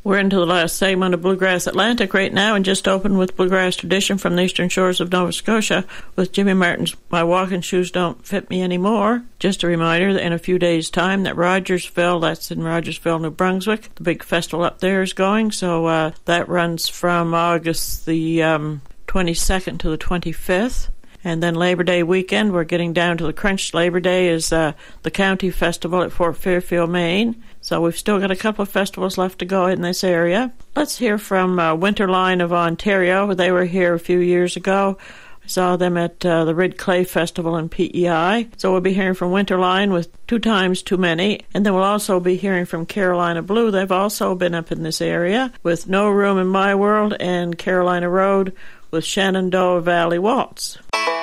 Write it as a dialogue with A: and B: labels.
A: We're into the last segment of Bluegrass Atlantic right now, and just opened with Bluegrass Tradition from the eastern shores of Nova Scotia with Jimmy Martin's My Walking Shoes Don't Fit Me Anymore. Just a reminder that in a few days' time that Rogersville, that's in Rogersville, New Brunswick, the big festival up there is going, so that runs from August the 22nd to the 25th. And then Labor Day weekend, we're getting down to the crunch. Labor Day is the County Festival at Fort Fairfield, Maine. So we've still got a couple of festivals left to go in this area. Let's hear from Winterline of Ontario. They were here a few years ago. I saw them at the Red Clay Festival in PEI. So we'll be hearing from Winterline with Two Times Too Many. And then we'll also be hearing from Carolina Blue. They've also been up in this area with No Room in My World and Carolina Road with Shenandoah Valley Waltz.